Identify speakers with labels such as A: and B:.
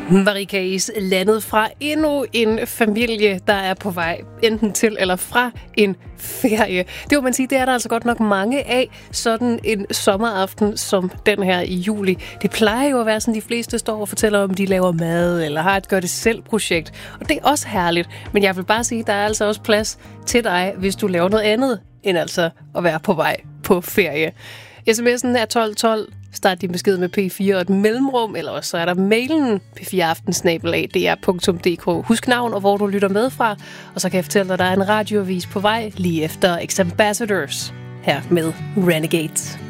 A: Marika Is landet fra endnu en familie, der er på vej enten til eller fra en ferie. Det må man sige, det er der altså godt nok mange af, sådan en sommeraften som den her i juli. Det plejer jo at være sådan, de fleste står og fortæller om, de laver mad eller har et gør-det-selv-projekt. Og det er også herligt, men jeg vil bare sige, der er altså også plads til dig, hvis du laver noget andet, end altså at være på vej på ferie. SMS'en er 1212. Start din besked med P4 og et mellemrum, eller også så er der mailen p4aften@dr.dk. Husk navn og hvor du lytter med fra, og så kan jeg fortælle dig, at der er en radioavis på vej lige efter X Ambassadors her med Renegades.